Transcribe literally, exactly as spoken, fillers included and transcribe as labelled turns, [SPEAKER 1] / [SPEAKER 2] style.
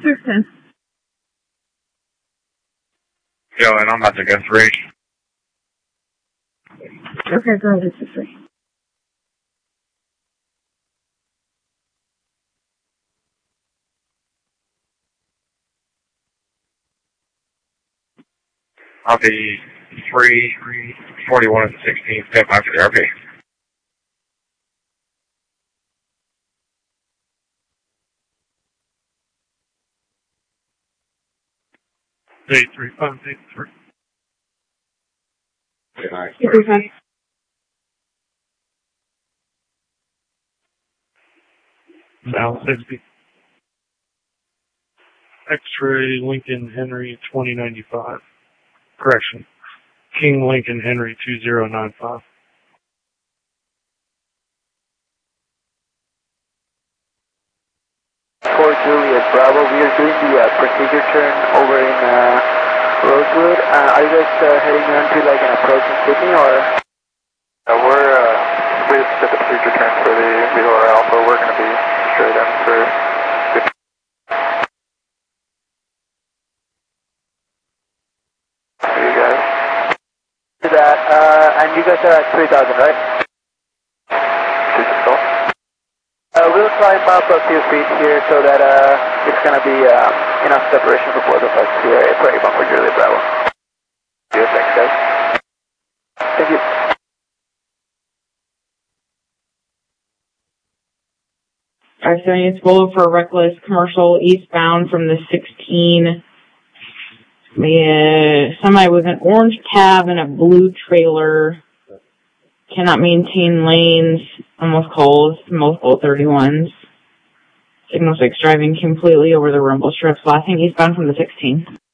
[SPEAKER 1] six ten.
[SPEAKER 2] Yo, and I'm about to go three.
[SPEAKER 1] Okay, go ahead, it's three.
[SPEAKER 2] I'll be three, forty-one and sixteen, step after there, okay.
[SPEAKER 3] Eight three five eight three.
[SPEAKER 2] Good night.
[SPEAKER 1] Eight three five.
[SPEAKER 3] South sixty. X-ray Lincoln Henry twenty ninety-five. Correction. King Lincoln Henry two zero nine five.
[SPEAKER 4] For Juliet Bravo, we are doing the uh, procedure turn over in uh, Rosewood. Uh, are you guys uh, heading on to like an approach in Sydney or?
[SPEAKER 5] Uh, we're, uh, we just did the procedure turn for the Vihor Alpha. We're going to be straight in for you guys.
[SPEAKER 4] To that, uh, and you guys are at three thousand, right?
[SPEAKER 5] Shoot yourself.
[SPEAKER 4] Uh, we'll climb up a few feet here so that uh, it's going to be uh, enough separation for both of us here for A one for Juliet Bravo.
[SPEAKER 5] Yeah, thanks guys.
[SPEAKER 4] Thank you.
[SPEAKER 1] five seventy is below for a reckless commercial eastbound from the sixteen. The semi with an orange cab and a blue trailer. Cannot maintain lanes. Almost calls multiple thirty-ones. Signal six driving completely over the rumble strips. Last thing eastbound from the sixteen.